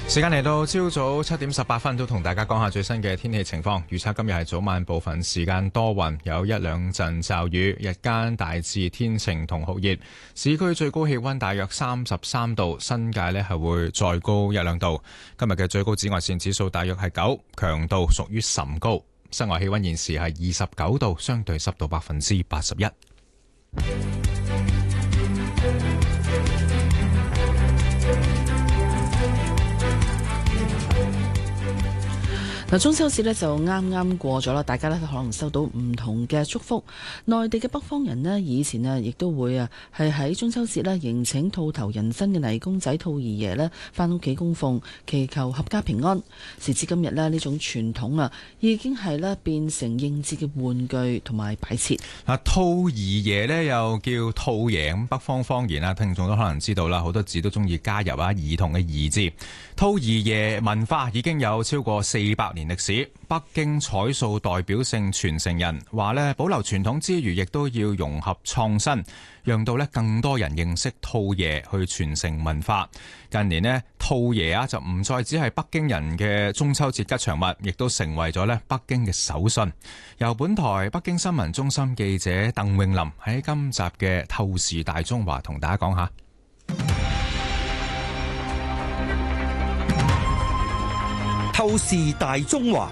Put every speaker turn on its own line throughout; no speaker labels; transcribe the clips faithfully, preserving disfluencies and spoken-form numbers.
時間嚟到朝早七點十八分，都同大家講下最新嘅天氣情況。預測今日係早晚部分時間多雲，有一兩陣驟雨，日間大致天晴同酷熱。市區最高氣溫大約三十三度，新界呢係會再高一兩度。今日嘅最高紫外線指數大約係九，強度屬於甚高。室外氣溫現時係二十九度，相對濕度百分之八十一。
嗱，中秋節呢就啱啱過咗啦，大家呢可能收到唔同嘅祝福。內地嘅北方人呢，以前呢亦都會啊，係喺中秋節呢迎請兔頭人身嘅泥公仔兔兒爺呢返屋企供奉，祈求合家平安。時至今日呢，呢種傳統啊，已經係呢變成應節嘅玩具同埋擺設。
啊，兔兒爺呢又叫兔爺，咁北方方言啊，聽眾都可能知道啦，好多字都中意加入啊兒童嘅兒字。兔兒爺文化已經有超過四百年歷史，北京彩塑代表性傳承人話咧，保留傳統之餘，亦都要融合創新，讓到咧更多人認識兔爺，去傳承文化。近年咧，兔爺啊就唔再只係北京人嘅中秋節吉祥物，亦都成為咗咧北京嘅手信。由本台北京新聞中心記者鄧詠琳喺今集嘅透視大中華同大家講下。
透視大中華。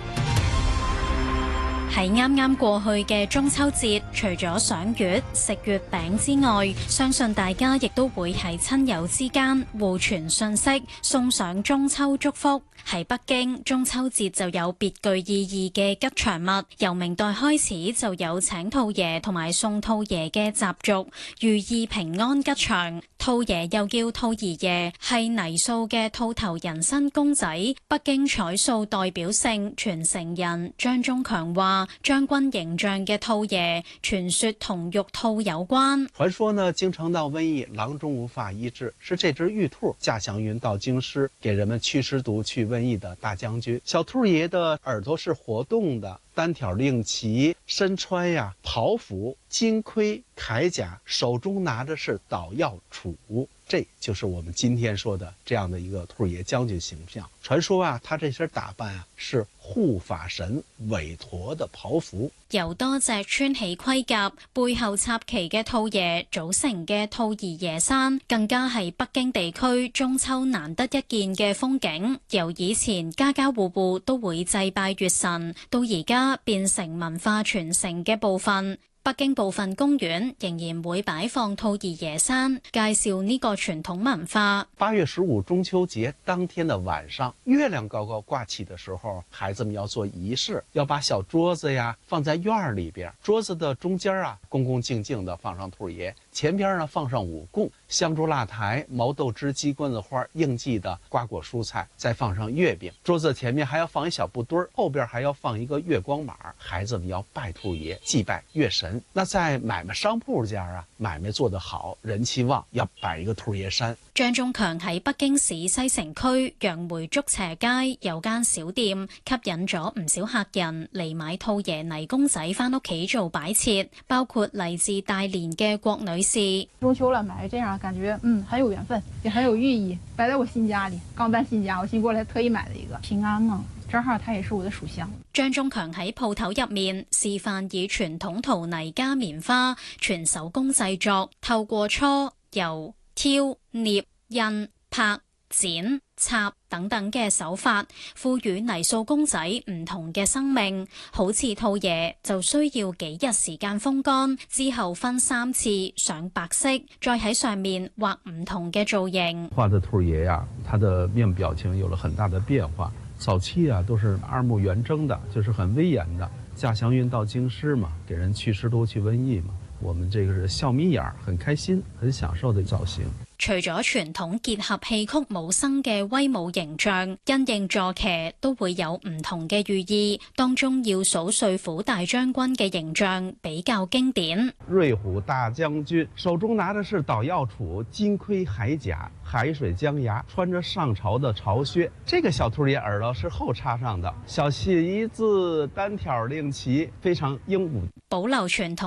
喺啱啱過去嘅中秋節，除咗賞月、食月餅之外，相信大家亦都會喺親友之間互傳信息，送上中秋祝福。喺北京，中秋節就有別具意義嘅吉祥物，由明代開始就有請兔爺同埋送兔爺嘅習俗，寓意平安吉祥。兔爺又叫兔兒爺，係泥塑嘅兔頭人身公仔。北京彩塑代表性傳承人張忠強話，將軍形象嘅兔爺，傳說同玉兔有關。
傳說呢，京城鬧瘟疫，郎中無法醫治，是這隻玉兔駕祥雲到京師，給人們驅屍毒、去瘟疫的大將軍。小兔爺的耳朵是活動的，單挑令旗，身穿呀袍服、金盔、鎧甲，手中拿的是搗藥杵。這就是我們今天說的這樣的一個兔爺將軍形象。傳說啊，他這身打扮啊是護法神韋陀的袍服。
由多隻穿起盔甲、背後插旗嘅兔爺組成嘅兔兒爺山，更加係北京地區中秋難得一見嘅風景。由以前家家戶戶都會祭拜月神，到而家變成文化傳承嘅部分。北京部分公園仍然會擺放兔兒爺山，介紹呢個傳統文化。
八月十五中秋節當天的晚上，月亮高高掛起的時候，孩子們要做儀式，要把小桌子呀放在院兒裏邊，桌子的中間啊，恭恭敬敬地放上兔爺，前邊呢放上五供、香燭蠟台、毛豆枝、雞冠子花、應季的瓜果蔬菜，再放上月餅。桌子前面還要放一小布堆兒，後邊還要放一個月光馬。孩子們要拜兔爺，祭拜月神。那在買賣商鋪家啊，買賣做得好，人氣旺，要擺一個兔爺山。
張忠強喺北京市西城區楊梅竹斜街有間小店，吸引咗唔少客人嚟買兔爺泥公仔翻屋企做擺設，包括嚟自大連嘅郭女士。
中秋了，買這樣感覺嗯很有緣分，也很有寓意，擺在我新家裡。剛搬新家，我新過來特意買了一個平安呢。正好它也是我的屬相。
張忠強喺鋪頭入面示範以傳統陶泥加棉花全手工製作，透過搓、油、挑、捏、印、拍、剪、插等等嘅手法，賦予泥塑公仔唔同嘅生命。好似兔爺就需要幾日時間風乾，之後分三次上白色，再喺上面畫唔同嘅造型。
畫的兔爺呀，他的面部表情有了很大的變化。早期啊，都是二目圓睜的，就是很威嚴的。駕祥雲到京師嘛，給人驅屍毒、去瘟疫嘛。我們這個是笑眯眼，很開心、很享受的造型。
除咗傳統結合戲曲舞生嘅威武形象，因應坐騎都會有唔同嘅寓意。當中要數瑞虎大將軍嘅形象比較經典。
瑞虎大將軍手中拿的是搗藥杵，金盔鎧甲，海水江崖，穿着上朝的朝靴。這個小兔爺耳朵是後插上的，小旗子單挑令旗，非常英武。
保留傳統